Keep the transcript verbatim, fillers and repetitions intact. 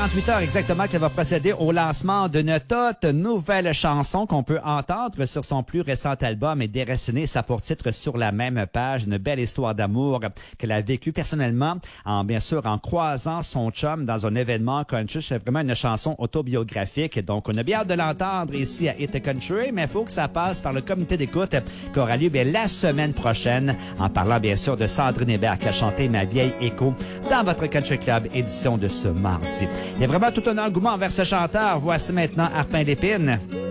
quarante-huit heures exactement qu'elle va procéder au lancement d'une toute nouvelle chanson qu'on peut entendre sur son plus récent album et déraciner sa pour titre sur la même page. Une belle histoire d'amour qu'elle a vécue personnellement, en bien sûr en croisant son chum dans un événement country. C'est vraiment une chanson autobiographique. Donc, on a bien hâte de l'entendre ici à Hit Country, mais il faut que ça passe par le comité d'écoute qui aura lieu bien, la semaine prochaine, en parlant bien sûr de Sandrine Hébert qui a chanté Ma vieille écho dans votre Country Club édition de ce mardi. Il y a vraiment tout un engouement envers ce chanteur. Voici maintenant Arpin Lépine.